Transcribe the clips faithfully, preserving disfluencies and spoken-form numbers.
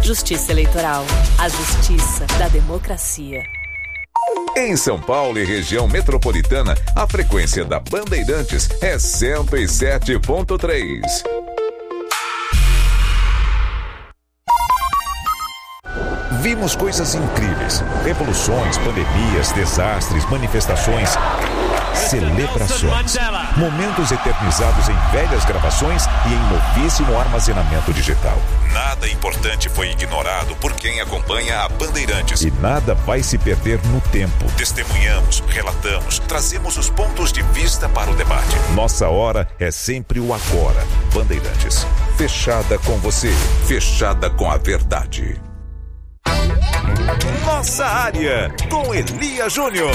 Justiça Eleitoral. A justiça da democracia. Em São Paulo e região metropolitana, a frequência da Bandeirantes é cento e sete ponto três. Vimos coisas incríveis, revoluções, pandemias, desastres, manifestações, celebrações, momentos eternizados em velhas gravações e em novíssimo armazenamento digital. Nada importante foi ignorado por quem acompanha a Bandeirantes. E nada vai se perder no tempo. Testemunhamos, relatamos, trazemos os pontos de vista para o debate. Nossa hora é sempre o agora. Bandeirantes, fechada com você, fechada com a verdade. Nossa área, com Elia Júnior.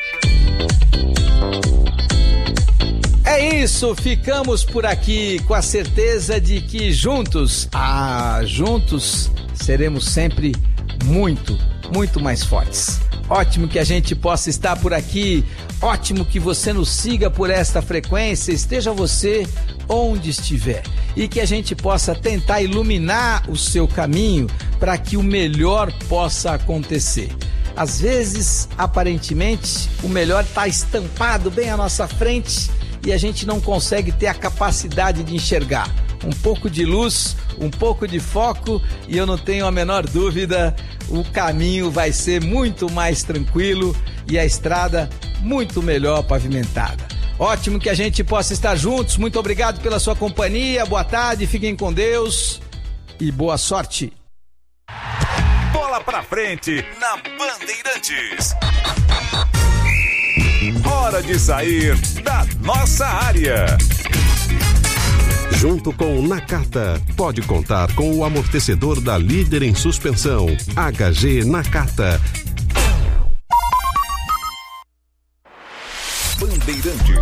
É isso, ficamos por aqui com a certeza de que juntos, ah, juntos, seremos sempre muito, muito mais fortes. Ótimo que a gente possa estar por aqui, ótimo que você nos siga por esta frequência, esteja você onde estiver, e que a gente possa tentar iluminar o seu caminho para que o melhor possa acontecer. Às vezes, aparentemente, o melhor está estampado bem à nossa frente e a gente não consegue ter a capacidade de enxergar. Um pouco de luz, um pouco de foco, e eu não tenho a menor dúvida, o caminho vai ser muito mais tranquilo e a estrada muito melhor pavimentada. Ótimo que a gente possa estar juntos. Muito obrigado pela sua companhia. Boa tarde, fiquem com Deus e boa sorte. Bola pra frente na Bandeirantes. Hora de sair da nossa área. Junto com o Nakata, pode contar com o amortecedor da líder em suspensão, H G Nakata. Bandeirante.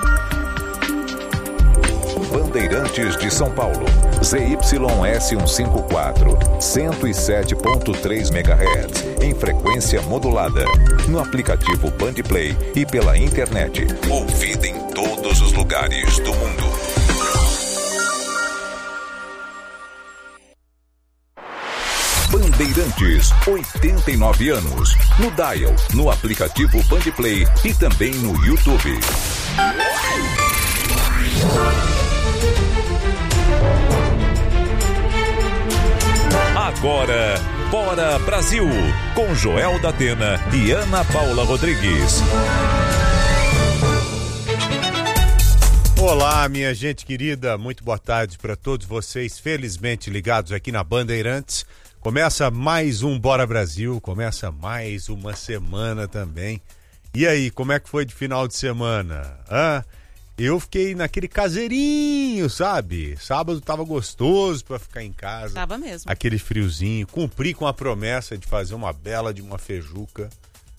Bandeirantes de São Paulo. Z Y S cento e cinquenta e quatro, cento e sete ponto três megahertz, em frequência modulada. No aplicativo Bandplay e pela internet. Ouvida em todos os lugares do mundo. Bandeirantes, oitenta e nove anos. No Dial, no aplicativo Bandplay e também no YouTube. Agora, Bora Brasil, com Joel da Atena e Ana Paula Rodrigues. Olá, minha gente querida, muito boa tarde para todos vocês, felizmente ligados aqui na Bandeirantes. Começa mais um Bora Brasil, começa mais uma semana também. E aí, como é que foi de final de semana? Hã? Eu fiquei naquele caseirinho, sabe? Sábado tava gostoso pra ficar em casa. Tava mesmo. Aquele friozinho. Cumpri com a promessa de fazer uma bela de uma feijuca.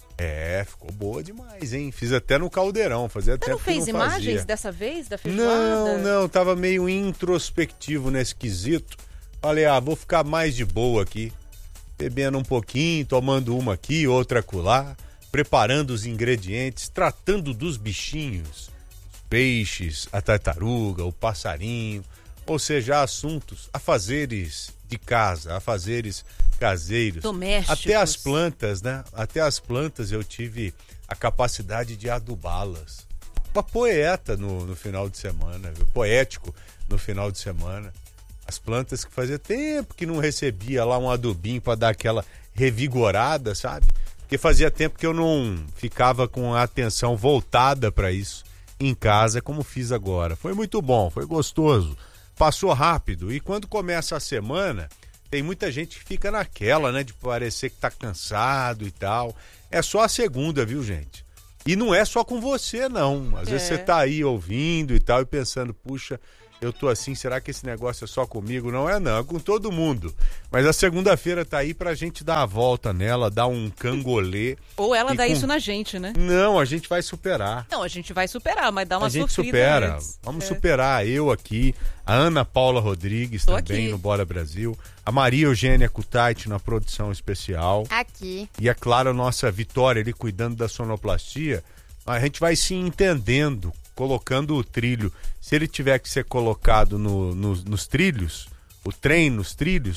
É, ficou boa demais, hein? Fiz até no caldeirão. Fazia Você até não fez que não imagens fazia. dessa vez, da feijoada? Não, não. Tava meio introspectivo nesse quesito. Falei, ah, vou ficar mais de boa aqui. Bebendo um pouquinho, tomando uma aqui, outra acolá. Preparando os ingredientes, tratando dos bichinhos. Peixes, a tartaruga, o passarinho, ou seja, assuntos, afazeres de casa, afazeres caseiros. Domésticos. Até as plantas, né? Até as plantas eu tive a capacidade de adubá-las. Uma poeta no, no final de semana, viu? Poético no final de semana. As plantas que fazia tempo que não recebia lá um adubinho para dar aquela revigorada, sabe? Porque fazia tempo que eu não ficava com a atenção voltada para isso em casa, como fiz agora. Foi muito bom, foi gostoso, passou rápido. E quando começa a semana, tem muita gente que fica naquela, né, de parecer que tá cansado e tal. É só a segunda, viu, gente? E não é só com você, não. Às é. vezes você tá aí ouvindo e tal e pensando, puxa, eu tô assim, será que esse negócio é só comigo? Não é não, é com todo mundo. Mas a segunda-feira tá aí pra gente dar a volta nela, dar um cangolê. Ou ela dá com... isso na gente, né? Não, a gente vai superar. Não, a gente vai superar, mas dá uma sofrida. A gente sofrida supera, antes. vamos é. superar. Eu aqui, a Ana Paula Rodrigues Tô também aqui. no Bora Brasil, a Maria Eugênia Kutaiti na produção especial. Aqui. E é claro, a nossa Vitória ali cuidando da sonoplastia. A gente vai se entendendo, colocando o trilho. Se ele tiver que ser colocado no, no, nos trilhos, o trem nos trilhos,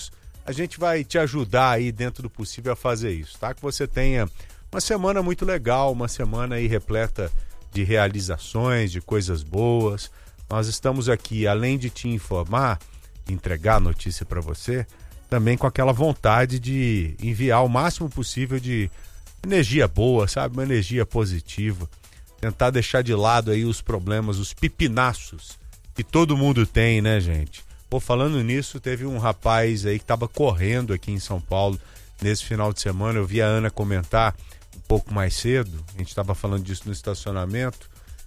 a gente vai te ajudar aí dentro do possível a fazer isso, tá? Que você tenha uma semana muito legal, uma semana aí repleta de realizações, de coisas boas. Nós estamos aqui, além de te informar, entregar a notícia para você, também com aquela vontade de enviar o máximo possível de energia boa, sabe? Uma energia positiva. Tentar deixar de lado aí os problemas, os pipinaços que todo mundo tem, né, gente? Pô, falando nisso, teve um rapaz aí que estava correndo aqui em São Paulo nesse final de semana. Eu vi a Ana comentar um pouco mais cedo, a gente estava falando disso no estacionamento,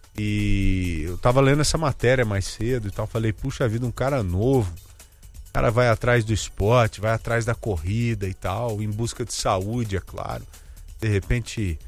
e eu estava lendo essa matéria mais cedo e tal. Falei, puxa vida, um cara novo. O cara vai atrás do esporte, vai atrás da corrida e tal, em busca de saúde, é claro. De repente,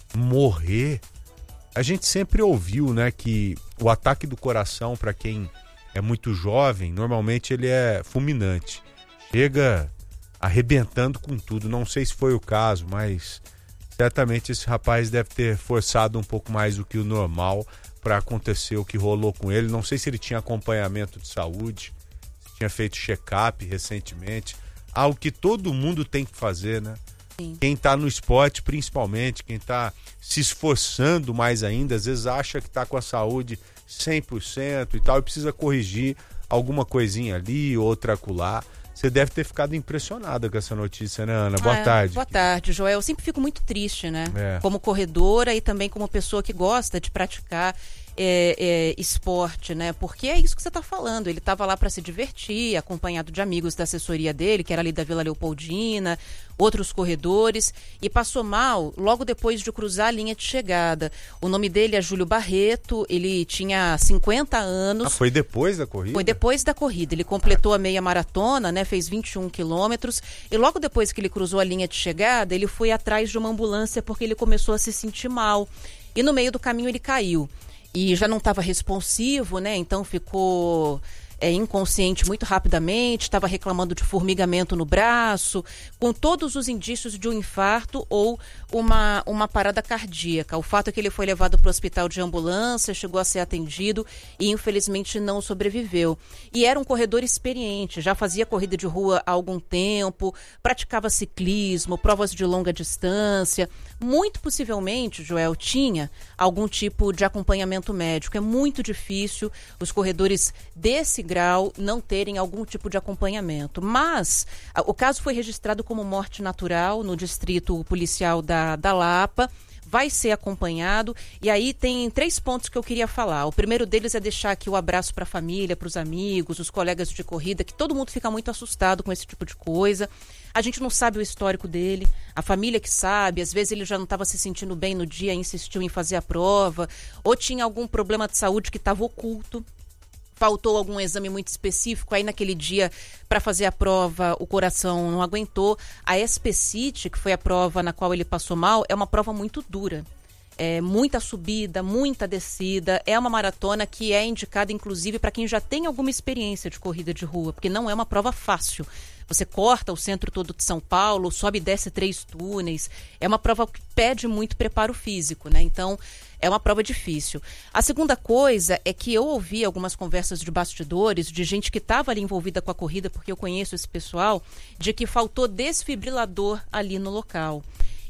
morrer. A gente sempre ouviu, né, que o ataque do coração, para quem é muito jovem, normalmente ele é fulminante. Chega arrebentando com tudo. Não sei se foi o caso, mas certamente esse rapaz deve ter forçado um pouco mais do que o normal para acontecer o que rolou com ele. Não sei se ele tinha acompanhamento de saúde, se tinha feito check-up recentemente. Algo que todo mundo tem que fazer, né? Sim. Quem tá no esporte, principalmente, quem tá se esforçando mais ainda, às vezes acha que tá com a saúde cem por cento e tal, e precisa corrigir alguma coisinha ali, outra acolá. Você deve ter ficado impressionada com essa notícia, né, Ana? Boa ah, tarde. Boa tarde, Joel. Eu sempre fico muito triste, né? É. Como corredora e também como pessoa que gosta de praticar é, é, esporte, né? Porque é isso que você está falando. Ele estava lá para se divertir, acompanhado de amigos da assessoria dele, que era ali da Vila Leopoldina, outros corredores, e passou mal logo depois de cruzar a linha de chegada. O nome dele é Júlio Barreto, ele tinha cinquenta anos. Ah, foi depois da corrida? Foi depois da corrida. Ele completou a meia maratona, né? Fez vinte e um quilômetros, e logo depois que ele cruzou a linha de chegada, ele foi atrás de uma ambulância porque ele começou a se sentir mal. E no meio do caminho ele caiu. E já não estava responsivo, né? Então ficou é, inconsciente muito rapidamente, estava reclamando de formigamento no braço, com todos os indícios de um infarto ou uma, uma parada cardíaca. O fato é que ele foi levado para o hospital de ambulância, chegou a ser atendido e infelizmente não sobreviveu. E era um corredor experiente, já fazia corrida de rua há algum tempo, praticava ciclismo, provas de longa distância. Muito possivelmente, Joel, tinha algum tipo de acompanhamento médico. É muito difícil os corredores desse grau não terem algum tipo de acompanhamento. Mas a, o caso foi registrado como morte natural no distrito policial da, da Lapa. Vai ser acompanhado, e aí tem três pontos que eu queria falar. O primeiro deles é deixar aqui o abraço para a família, para os amigos, os colegas de corrida, que todo mundo fica muito assustado com esse tipo de coisa. A gente não sabe o histórico dele, a família que sabe, às vezes ele já não estava se sentindo bem no dia, insistiu em fazer a prova, ou tinha algum problema de saúde que estava oculto. Faltou algum exame muito específico, aí naquele dia, para fazer a prova, o coração não aguentou. A S P City, que foi a prova na qual ele passou mal, é uma prova muito dura. É muita subida, muita descida. É uma maratona que é indicada, inclusive, para quem já tem alguma experiência de corrida de rua, porque não é uma prova fácil. Você corta o centro todo de São Paulo, sobe e desce três túneis. É uma prova que pede muito preparo físico, né? Então, é uma prova difícil. A segunda coisa é que eu ouvi algumas conversas de bastidores de gente que estava ali envolvida com a corrida, porque eu conheço esse pessoal, de que faltou desfibrilador ali no local.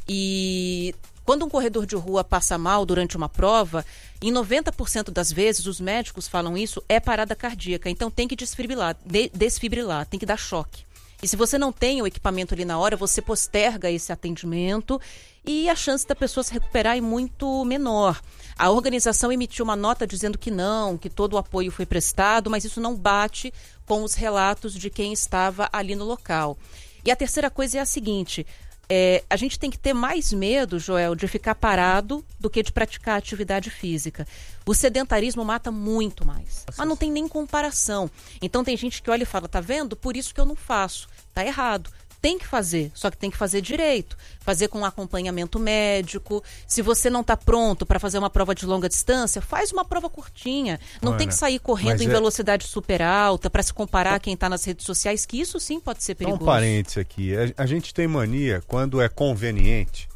E quando um corredor de rua passa mal durante uma prova, em noventa por cento das vezes, os médicos falam isso, é parada cardíaca. Então tem que desfibrilar, de, desfibrilar, tem que dar choque. E se você não tem o equipamento ali na hora, você posterga esse atendimento e a chance da pessoa se recuperar é muito menor. A organização emitiu uma nota dizendo que não, que todo o apoio foi prestado, mas isso não bate com os relatos de quem estava ali no local. E a terceira coisa é a seguinte: é, a gente tem que ter mais medo, Joel, de ficar parado do que de praticar atividade física. O sedentarismo mata muito mais, mas não tem nem comparação. Então tem gente que olha e fala, tá vendo? Por isso que eu não faço. Tá errado. Tem que fazer, só que tem que fazer direito. Fazer com acompanhamento médico. Se você não está pronto para fazer uma prova de longa distância, faz uma prova curtinha. Não Ana, tem que sair correndo em é... velocidade super alta para se comparar a quem está nas redes sociais, que isso sim pode ser perigoso. Um parênteses aqui. A, a gente tem mania, quando é conveniente,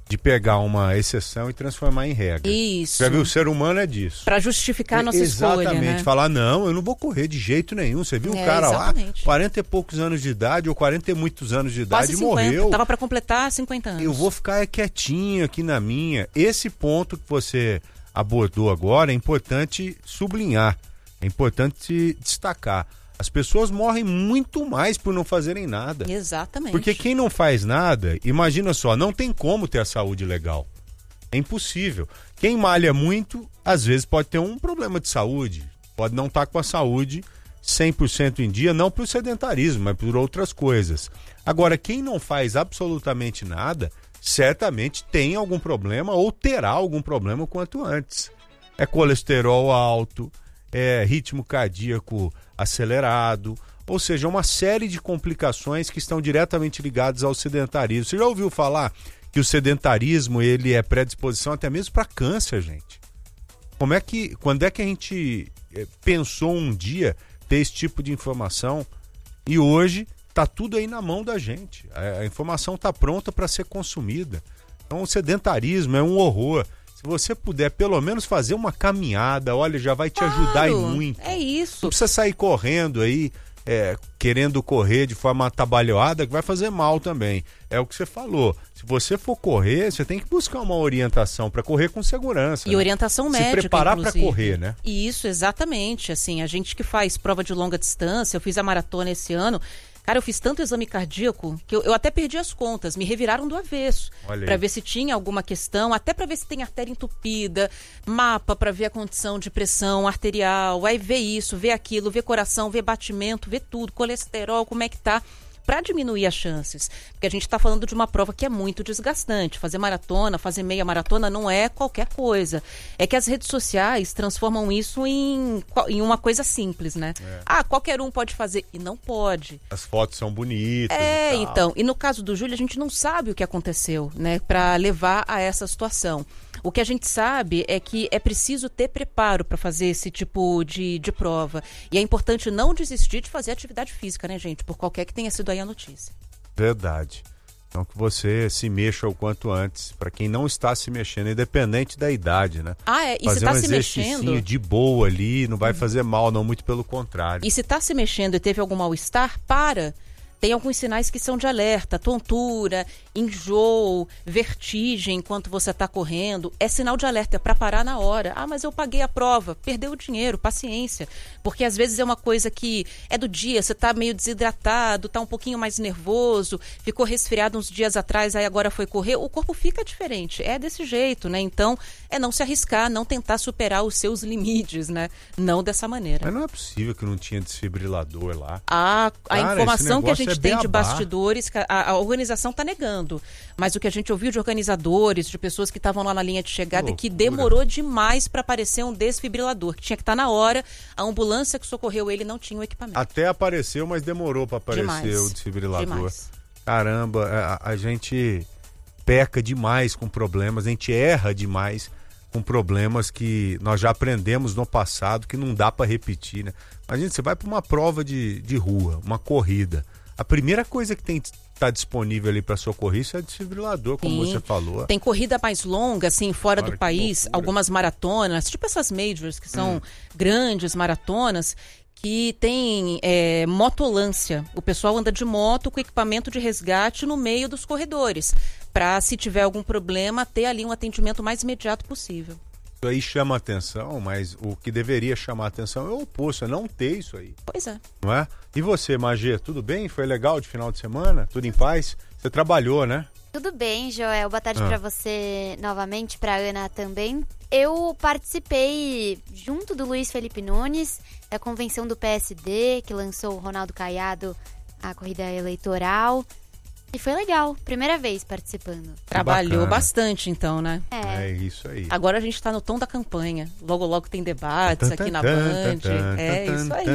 de pegar uma exceção e transformar em regra. Isso. Já viu, o ser humano é disso. Para justificar a nossa Exatamente, escolha, né? falar, não, eu não vou correr de jeito nenhum. Você viu É, o cara exatamente. lá, quarenta e poucos anos de idade, ou quarenta e muitos anos de idade, Quase cinquenta. morreu. Tava para completar cinquenta anos. Eu vou ficar quietinho aqui na minha. Esse ponto que você abordou agora é importante sublinhar, é importante destacar. As pessoas morrem muito mais por não fazerem nada. Exatamente. Porque quem não faz nada, imagina só, não tem como ter a saúde legal. É impossível. Quem malha muito, às vezes pode ter um problema de saúde. Pode não estar com a saúde cem por cento em dia, não por sedentarismo, mas por outras coisas. Agora, quem não faz absolutamente nada, certamente tem algum problema ou terá algum problema o quanto antes. É colesterol alto, é ritmo cardíaco acelerado, ou seja, uma série de complicações que estão diretamente ligadas ao sedentarismo. Você já ouviu falar que o sedentarismo ele é predisposição até mesmo para câncer, gente? Como é que, quando é que a gente pensou um dia ter esse tipo de informação? E hoje está tudo aí na mão da gente. A, a informação está pronta para ser consumida. Então o sedentarismo é um horror. Se você puder pelo menos fazer uma caminhada, olha, já vai te Claro, ajudar e muito. É isso. Não precisa sair correndo aí, é, querendo correr de forma atabalhoada, que vai fazer mal também. É o que você falou. Se você for correr, você tem que buscar uma orientação para correr com segurança. E né? orientação médica, se preparar para inclusive. correr, né? Isso, exatamente. Assim, a gente que faz prova de longa distância, eu fiz a maratona esse ano. Cara, eu fiz tanto exame cardíaco que eu, eu até perdi as contas, me reviraram do avesso para ver se tinha alguma questão, até para ver se tem artéria entupida, mapa para ver a condição de pressão arterial, aí ver isso, ver aquilo, ver coração, ver batimento, ver tudo, colesterol, como é que tá, para diminuir as chances. Porque a gente está falando de uma prova que é muito desgastante. Fazer maratona, fazer meia maratona não é qualquer coisa. É que as redes sociais transformam isso em, em uma coisa simples, né? É. Ah, qualquer um pode fazer. E não pode. As fotos são bonitas. É, e tal. então. E no caso do Júlio, a gente não sabe o que aconteceu, né? Para levar a essa situação. O que a gente sabe é que é preciso ter preparo para fazer esse tipo de, de prova. E é importante não desistir de fazer atividade física, né, gente? Por qualquer que tenha sido aí a notícia. Verdade. Então que você se mexa o quanto antes, para quem não está se mexendo, independente da idade, né? Ah, é? E fazer se está um se mexendo de boa ali, não vai fazer mal, não, muito pelo contrário. E se está se mexendo e teve algum mal-estar, para. Tem alguns sinais que são de alerta, tontura, enjoo, vertigem enquanto você está correndo. É sinal de alerta, é para parar na hora. Ah, mas eu paguei a prova, perdeu o dinheiro, paciência. Porque às vezes é uma coisa que é do dia, você está meio desidratado, está um pouquinho mais nervoso, ficou resfriado uns dias atrás, aí agora foi correr, o corpo fica diferente, é desse jeito, né? Então, é não se arriscar, não tentar superar os seus limites, né? Não dessa maneira. Mas não é possível que não tinha desfibrilador lá. A, a Cara, informação que a gente é tem de beabá. bastidores, a, a organização está negando. Mas o que a gente ouviu de organizadores, de pessoas que estavam lá na linha de chegada, é que demorou demais para aparecer um desfibrilador, que tinha que estar na hora, a ambulância que socorreu ele não tinha o equipamento. Até apareceu, mas demorou para aparecer Demais. o desfibrilador. Demais. Caramba, a, a gente peca demais com problemas, a gente erra demais com problemas que nós já aprendemos no passado, que não dá para repetir, né? Imagina, você vai para uma prova de, de rua, uma corrida. A primeira coisa que tem que estar disponível ali para socorrer isso é desfibrilador, como Sim. você falou. Tem corrida mais longa, assim, fora Cara, do que país, loucura. algumas maratonas, tipo essas majors, que são hum. grandes maratonas, que tem é, motolância. O pessoal anda de moto com equipamento de resgate no meio dos corredores, para, se tiver algum problema, ter ali um atendimento mais imediato possível. Isso aí chama atenção, mas o que deveria chamar atenção é o oposto, é não ter isso aí. Pois é. Não é? E você, Magê, tudo bem? Foi legal de final de semana? Tudo em paz? Você trabalhou, né? Tudo bem, Joel. Boa tarde Ah. para você novamente, para Ana também. Eu participei junto do Luiz Felipe Nunes da convenção do P S D, que lançou o Ronaldo Caiado a corrida eleitoral. E foi legal, primeira vez participando. Trabalhou bacana. bastante, então, né? É. É isso aí. Agora a gente tá no tom da campanha. Logo, logo tem debates aqui na Band. É isso aí.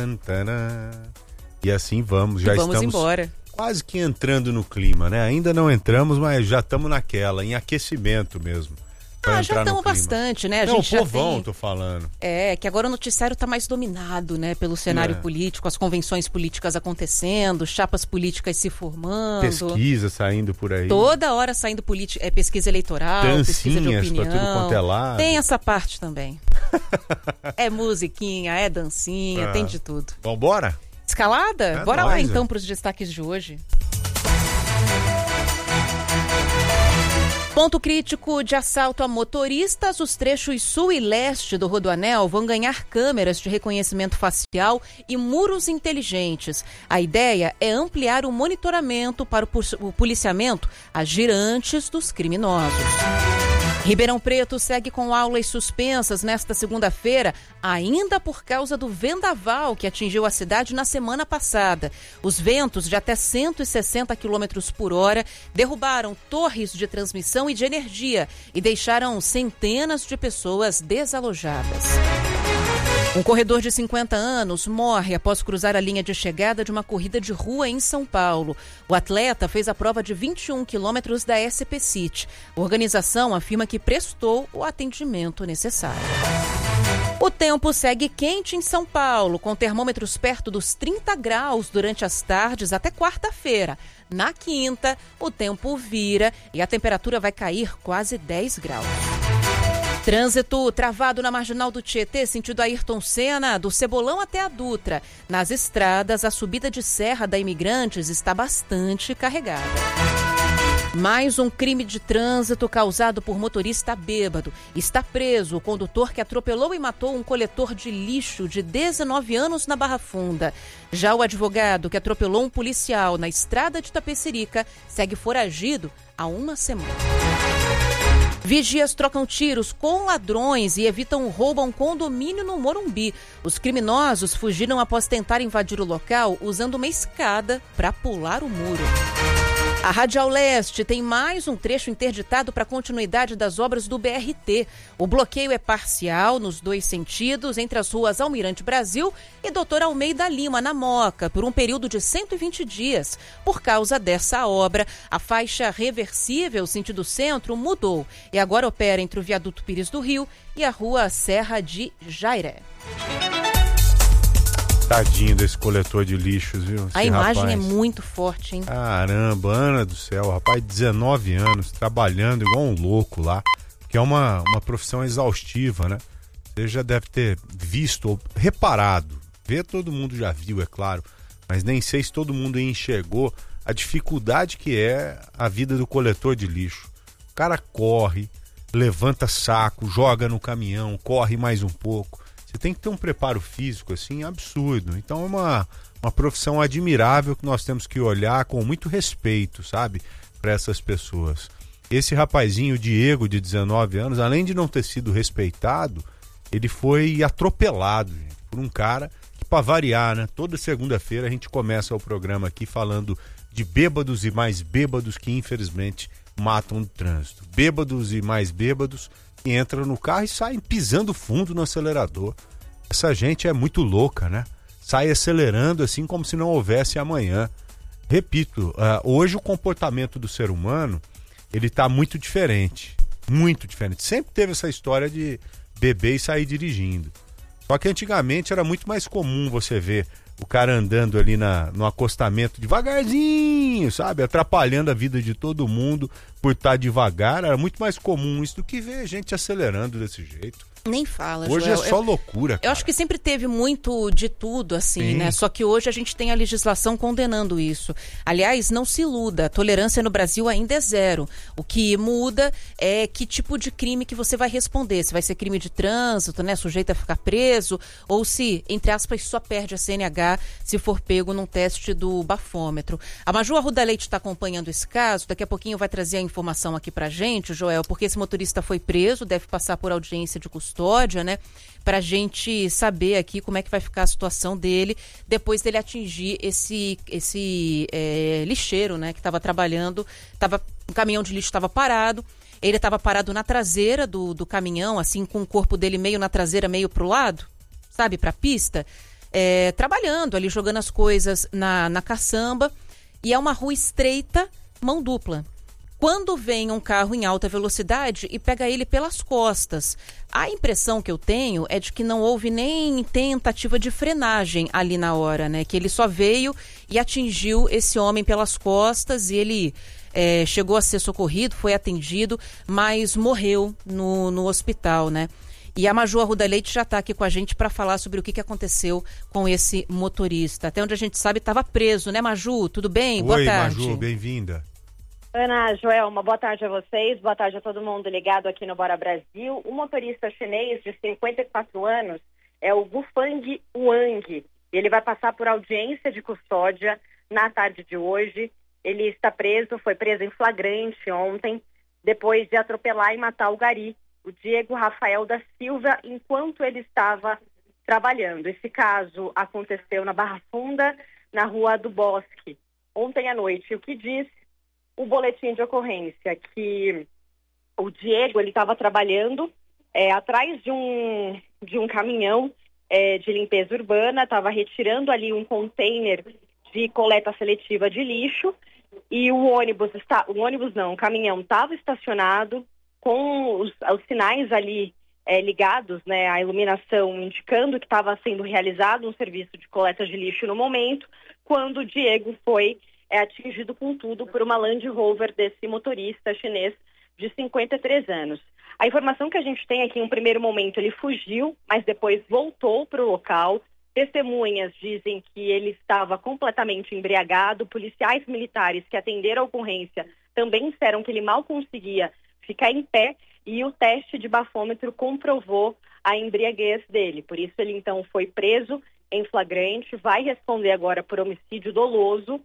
E assim vamos, já E vamos estamos embora. quase que entrando no clima, né? Ainda não entramos, mas já estamos naquela, em aquecimento mesmo. Ah, já estamos bastante, né? A Não, gente o povão, já tem... tô falando. É, que agora o noticiário está mais dominado, né? Pelo cenário É. político, as convenções políticas acontecendo, chapas políticas se formando. Pesquisa saindo por aí. Toda hora saindo política, é, pesquisa eleitoral, pesquisa de Dancinhas opinião. pra tudo quanto é lado. Tem essa parte também. É musiquinha, é dancinha, Ah. tem de tudo. Vambora? Escalada? É Bora nóis, lá então é. para os destaques de hoje. Ponto crítico de assalto a motoristas, os trechos sul e leste do Rodoanel vão ganhar câmeras de reconhecimento facial e muros inteligentes. A ideia é ampliar o monitoramento para o policiamento agir antes dos criminosos. Ribeirão Preto segue com aulas suspensas nesta segunda-feira, ainda por causa do vendaval que atingiu a cidade na semana passada. Os ventos de até cento e sessenta quilômetros por hora derrubaram torres de transmissão e de energia e deixaram centenas de pessoas desalojadas. Um corredor de cinquenta anos morre após cruzar a linha de chegada de uma corrida de rua em São Paulo. O atleta fez a prova de vinte e um quilômetros da S P City. A organização afirma que prestou o atendimento necessário. O tempo segue quente em São Paulo, com termômetros perto dos trinta graus durante as tardes até quarta-feira. Na quinta, o tempo vira e a temperatura vai cair quase dez graus. Trânsito travado na Marginal do Tietê, sentido Ayrton Senna, do Cebolão até a Dutra. Nas estradas, a subida de serra da Imigrantes está bastante carregada. Mais um crime de trânsito causado por motorista bêbado. Está preso o condutor que atropelou e matou um coletor de lixo de dezenove anos na Barra Funda. Já o advogado que atropelou um policial na estrada de Tapecerica segue foragido há uma semana. Vigias trocam tiros com ladrões e evitam o roubo a um condomínio no Morumbi. Os criminosos fugiram após tentar invadir o local usando uma escada para pular o muro. A Radial Leste tem mais um trecho interditado para a continuidade das obras do B R T. O bloqueio é parcial nos dois sentidos, entre as ruas Almirante Brasil e doutor Almeida Lima, na Moca, por um período de cento e vinte dias. Por causa dessa obra, a faixa reversível sentido centro mudou e agora opera entre o viaduto Pires do Rio e a rua Serra de Jairé. Tadinho desse coletor de lixos, viu? Esse a imagem rapaz. é muito forte, hein? Caramba, Ana do céu, rapaz de dezenove anos, trabalhando igual um louco lá, que é uma, uma profissão exaustiva, né? Você já deve ter visto ou reparado, ver todo mundo já viu, é claro, mas nem sei se todo mundo enxergou a dificuldade que é a vida do coletor de lixo. O cara corre, levanta saco, joga no caminhão, corre mais um pouco. Você tem que ter um preparo físico, assim, absurdo. Então é uma, uma profissão admirável que nós temos que olhar com muito respeito, sabe? Para essas pessoas. Esse rapazinho, Diego, de dezenove anos, além de não ter sido respeitado, ele foi atropelado, gente, por um cara que, para variar, né? Toda segunda-feira a gente começa o programa aqui falando de bêbados e mais bêbados que, infelizmente, matam no trânsito. Bêbados e mais bêbados que entram no carro e saem pisando fundo no acelerador. Essa gente é muito louca, né? Sai acelerando assim como se não houvesse amanhã. Repito, uh, hoje o comportamento do ser humano, ele está muito diferente. Muito diferente. Sempre teve essa história de beber e sair dirigindo. Só que antigamente era muito mais comum você ver o cara andando ali na, no acostamento devagarzinho, sabe? Atrapalhando a vida de todo mundo por estar devagar. Era muito mais comum isso do que ver gente acelerando desse jeito. Nem fala, Hoje Joel. é só eu, loucura, cara. Eu acho que sempre teve muito de tudo, assim, Sim. né? Só que hoje a gente tem a legislação condenando isso. Aliás, não se iluda, a tolerância no Brasil ainda é zero. O que muda é que tipo de crime que você vai responder. Se vai ser crime de trânsito, né? Sujeito a ficar preso, ou se, entre aspas, só perde a C N H se for pego num teste do bafômetro. A Maju Arruda Leite está acompanhando esse caso, daqui a pouquinho vai trazer a informação aqui pra gente, Joel, porque esse motorista foi preso, deve passar por audiência de custódia. Custódia, né? Pra gente saber aqui como é que vai ficar a situação dele depois dele atingir esse, esse é, lixeiro, né? Que estava trabalhando, tava, o caminhão de lixo estava parado, ele estava parado na traseira do, do caminhão, assim, com o corpo dele meio na traseira, meio pro lado, sabe? Pra pista, é, trabalhando ali, jogando as coisas na, na caçamba, e é uma rua estreita, mão dupla. quando vem um carro em alta velocidade e pega ele pelas costas. A impressão que eu tenho é de que não houve nem tentativa de frenagem ali na hora, né? Que ele só veio e atingiu esse homem pelas costas e ele é, chegou a ser socorrido, foi atendido, mas morreu no, no hospital, né? E a Maju Arruda Leite já está aqui com a gente para falar sobre o que, que aconteceu com esse motorista. Até onde a gente sabe, estava preso, né, Maju? Tudo bem? Oi, boa tarde. Maju, bem-vinda. Ana, Joelma, boa tarde a vocês, boa tarde a todo mundo ligado aqui no Bora Brasil. O motorista chinês de cinquenta e quatro anos é o Gufang Wang. Ele vai passar por audiência de custódia na tarde de hoje. Ele está preso, foi preso em flagrante ontem, depois de atropelar e matar o gari, o Diego Rafael da Silva, enquanto ele estava trabalhando. Esse caso aconteceu na Barra Funda, na Rua do Bosque, ontem à noite. O que diz o boletim de ocorrência? Que o Diego ele estava trabalhando é, atrás de um, de um caminhão é, de limpeza urbana, estava retirando ali um container de coleta seletiva de lixo e o ônibus, está, o ônibus não, o caminhão estava estacionado com os, os sinais ali é, ligados, né, a iluminação indicando que estava sendo realizado um serviço de coleta de lixo no momento, quando o Diego foi é, atingido com tudo por uma Land Rover desse motorista chinês de cinquenta e três anos. A informação que a gente tem aqui, em um primeiro momento, ele fugiu, mas depois voltou para o local. Testemunhas dizem que ele estava completamente embriagado. Policiais militares que atenderam a ocorrência também disseram que ele mal conseguia ficar em pé e o teste de bafômetro comprovou a embriaguez dele. Por isso ele então foi preso em flagrante, vai responder agora por homicídio doloso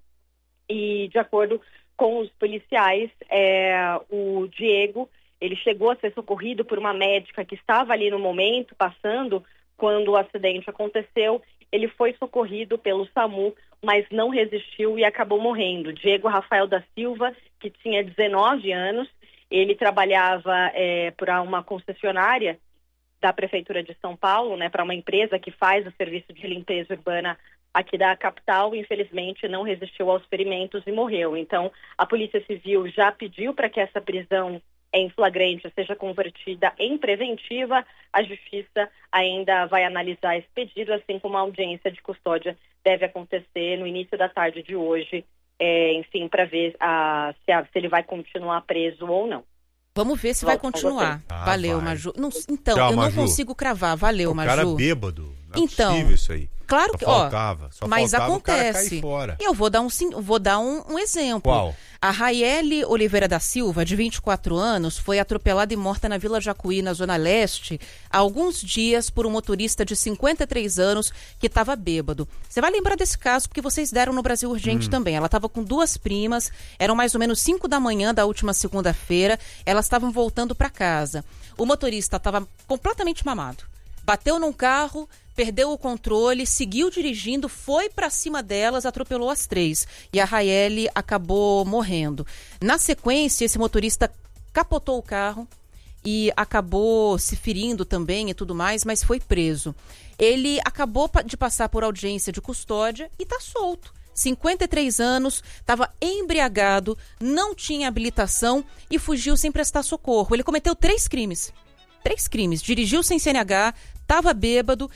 e, de acordo com os policiais, é, o Diego, ele chegou a ser socorrido por uma médica que estava ali no momento, passando quando o acidente aconteceu. Ele foi socorrido pelo SAMU, mas não resistiu e acabou morrendo. Diego Rafael da Silva, que tinha dezenove anos, ele trabalhava é, para uma concessionária da Prefeitura de São Paulo, né, para uma empresa que faz o serviço de limpeza urbana aqui da capital. Infelizmente não resistiu aos ferimentos e morreu. Então a Polícia Civil já pediu para que essa prisão em flagrante seja convertida em preventiva. A Justiça ainda vai analisar esse pedido, assim como a audiência de custódia deve acontecer no início da tarde de hoje, é, enfim, para ver a, se, a, se ele vai continuar preso ou não. Vamos ver se vai continuar. Ah, Valeu, vai. Maju. Não, então, Tchau, eu não Maju. consigo cravar. Valeu, O Maju. cara bêbado. Não Então, é possível isso aí. Claro só que, ó, faltava, só mas faltava acontece. O cara cair fora. E eu vou dar um, sim- vou dar um, um exemplo. Qual? A Raiele Oliveira da Silva, de vinte e quatro anos, foi atropelada e morta na Vila Jacuí, na Zona Leste, há alguns dias por um motorista de cinquenta e três anos que estava bêbado. Você vai lembrar desse caso porque vocês deram no Brasil Urgente hum. também. Ela estava com duas primas, eram mais ou menos cinco da manhã da última segunda-feira, elas estavam voltando para casa. O motorista estava completamente mamado. Bateu num carro, perdeu o controle, seguiu dirigindo, foi para cima delas, atropelou as três. E a Raiele acabou morrendo. Na sequência, esse motorista capotou o carro e acabou se ferindo também e tudo mais, mas foi preso. Ele acabou de passar por audiência de custódia e está solto. cinquenta e três anos, estava embriagado, não tinha habilitação e fugiu sem prestar socorro. Ele cometeu três crimes. Três crimes. Dirigiu sem C N H, estava bêbado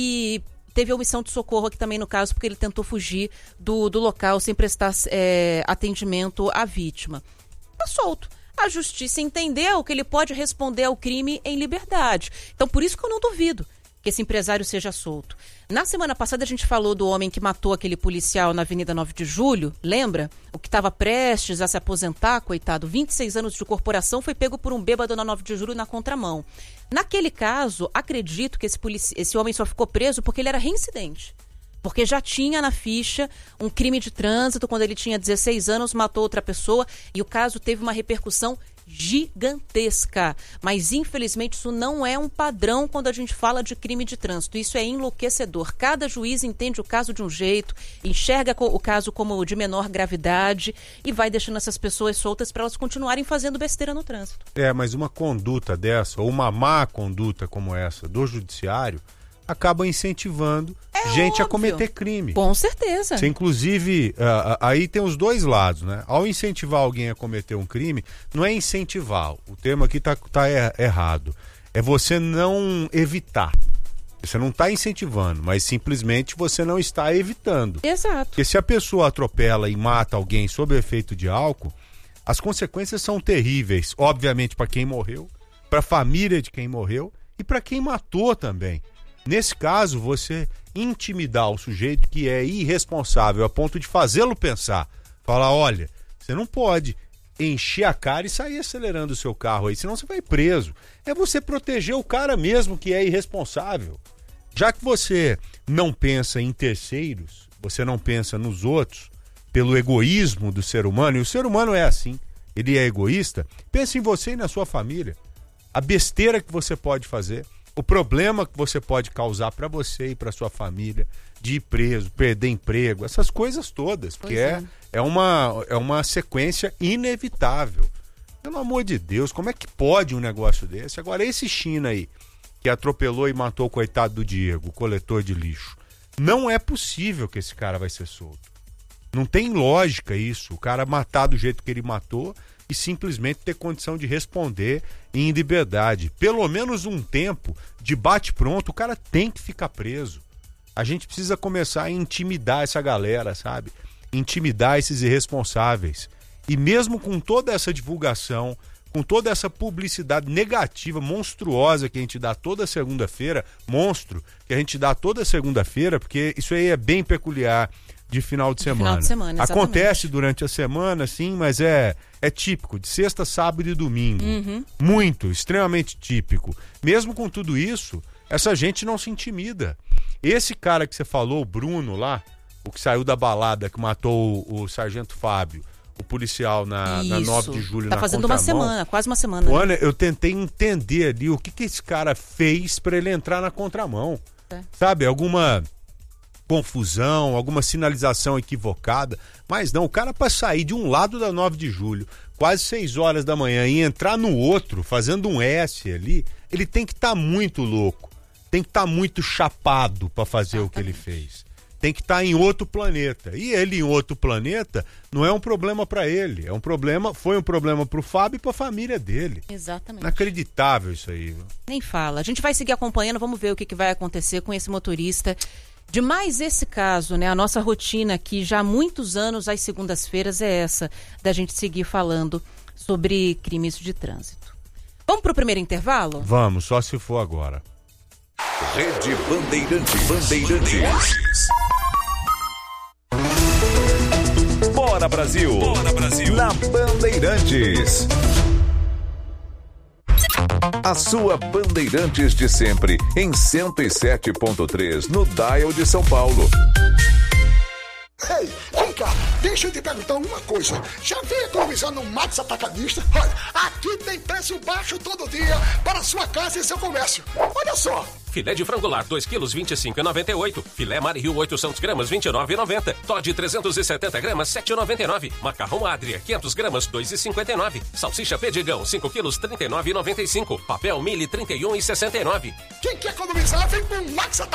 e teve omissão de socorro aqui também no caso, porque ele tentou fugir do, do local sem prestar é, atendimento à vítima. Está solto. A justiça entendeu que ele pode responder ao crime em liberdade. Então, por isso que eu não duvido que esse empresário seja solto. Na semana passada a gente falou do homem que matou aquele policial na Avenida nove de julho, lembra? O que estava prestes a se aposentar, coitado, vinte e seis anos de corporação, foi pego por um bêbado na nove de julho na contramão. Naquele caso, acredito que esse, polici- esse homem só ficou preso porque ele era reincidente. Porque já tinha na ficha um crime de trânsito, quando ele tinha dezesseis anos, matou outra pessoa e o caso teve uma repercussão gigantesca. Mas, infelizmente, isso não é um padrão quando a gente fala de crime de trânsito. Isso é enlouquecedor. Cada juiz entende o caso de um jeito, enxerga o caso como de menor gravidade e vai deixando essas pessoas soltas para elas continuarem fazendo besteira no trânsito. É, mas uma conduta dessa, ou uma má conduta como essa do judiciário, acaba incentivando É gente óbvio. a cometer crime. Com certeza. Você, inclusive, uh, aí tem os dois lados, né? Ao incentivar alguém a cometer um crime, não é incentivar, o termo aqui tá, tá er- errado. É você não evitar. Você não está incentivando, mas simplesmente você não está evitando. Exato. Porque se a pessoa atropela e mata alguém sob o efeito de álcool, as consequências são terríveis, obviamente para quem morreu, para a família de quem morreu e para quem matou também. Nesse caso, você intimidar o sujeito que é irresponsável a ponto de fazê-lo pensar, falar, olha, você não pode encher a cara e sair acelerando o seu carro aí, senão você vai preso. É você proteger o cara mesmo que é irresponsável. Já que você não pensa em terceiros, você não pensa nos outros, pelo egoísmo do ser humano, e o ser humano é assim, ele é egoísta, pense em você e na sua família. A besteira que você pode fazer, o problema que você pode causar para você e para sua família, de ir preso, perder emprego, essas coisas todas, porque é, é, uma, é uma sequência inevitável. Pelo amor de Deus, como é que pode um negócio desse? Agora, esse China aí, que atropelou e matou o coitado do Diego, o coletor de lixo, não é possível que esse cara vai ser solto. Não tem lógica isso, o cara matar do jeito que ele matou e simplesmente ter condição de responder em liberdade. Pelo menos um tempo de bate-pronto, o cara tem que ficar preso. A gente precisa começar a intimidar essa galera, sabe? Intimidar esses irresponsáveis. E mesmo com toda essa divulgação, com toda essa publicidade negativa, monstruosa que a gente dá toda segunda-feira, monstro, que a gente dá toda segunda-feira, porque isso aí é bem peculiar de final de semana. Final de semana, exatamente. Acontece durante a semana, sim, mas é, é típico, de sexta, sábado e domingo. Uhum. Muito, extremamente típico. Mesmo com tudo isso, essa gente não se intimida. Esse cara que você falou, o Bruno lá, o que saiu da balada, que matou o, o Sargento Fábio, o policial na, na nove de julho, tá na fazendo contramão. uma semana, quase uma semana. Ana, né? eu tentei entender ali o que, que esse cara fez para ele entrar na contramão. É. Sabe, alguma confusão, alguma sinalização equivocada, mas não, o cara para sair de um lado da nove de julho, quase seis horas da manhã, e entrar no outro, fazendo um S ali, ele tem que estar tá muito louco, tem que estar tá muito chapado para fazer Exatamente. O que ele fez. Tem que estar tá em outro planeta. E ele em outro planeta não é um problema para ele, é um problema, foi um problema para o Fábio e para a família dele. Exatamente. Inacreditável isso aí. Viu? Nem fala. A gente vai seguir acompanhando, vamos ver o que, que vai acontecer com esse motorista. De mais esse caso, né? A nossa rotina aqui já há muitos anos, às segundas-feiras, é essa, da gente seguir falando sobre crimes de trânsito. Vamos para o primeiro intervalo? Vamos, só se for agora. Rede Bandeirantes. Bandeirantes. Bora Brasil. Bora Brasil. Na Bandeirantes. A sua Bandeirantes de sempre em cento e sete ponto três no dial de São Paulo. Ei, vem cá, deixa eu te perguntar uma coisa. Já veio economizar no Max Atacadista? Olha, aqui tem preço baixo todo dia para sua casa e seu comércio. Olha só. Filé de frango lar, dois quilos, vinte e cinco reais e noventa e oito centavos. Filé Mario, oitocentos gramas, vinte e nove reais e noventa centavos. Todd, trezentos e setenta gramas, sete reais e noventa e nove centavos. Macarrão Adria, quinhentos gramas, dois reais e cinquenta e nove centavos. Salsicha Pedigão, cinco quilos, trinta e nove reais e noventa e cinco centavos. Papel Mille, trinta e um reais e sessenta e nove centavos. Quem quer economizar, vem com o Max Atacadista.